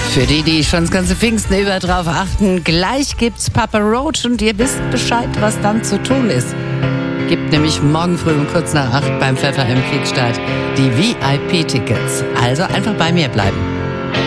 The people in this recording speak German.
Für die schon das ganze Pfingsten über drauf achten, gleich gibt's Papa Roach und ihr wisst Bescheid, was dann zu tun ist. Gibt nämlich morgen früh um kurz nach 8 beim Pfeffer im Kickstart die VIP-Tickets. Also einfach bei mir bleiben.